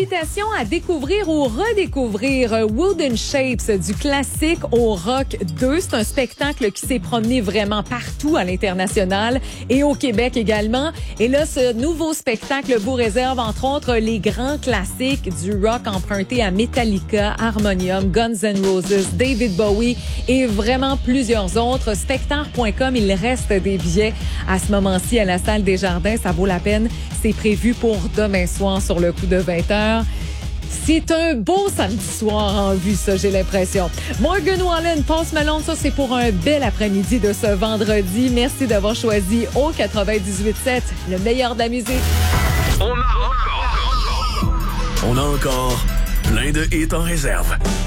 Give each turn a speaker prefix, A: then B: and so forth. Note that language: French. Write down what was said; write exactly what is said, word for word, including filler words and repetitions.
A: invitation à découvrir ou redécouvrir Wooden Shapes, du classique au rock deux. C'est un spectacle qui s'est promené vraiment partout à l'international et au Québec également. Et là, ce nouveau spectacle vous réserve entre autres les grands classiques du rock empruntés à Metallica, Harmonium, Guns N' Roses, David Bowie et vraiment plusieurs autres. Spectacle point com, il reste des billets à ce moment-ci à la salle des Jardins. Ça vaut la peine. C'est prévu pour demain soir sur le coup de vingt heures. C'est un beau samedi soir en vue, ça, j'ai l'impression. Morgan Wallen, Post Malone, ça, c'est pour un bel après-midi de ce vendredi. Merci d'avoir choisi au quatre-vingt-dix-huit sept, le meilleur de la musique.
B: On a encore, on a encore plein de hits en réserve.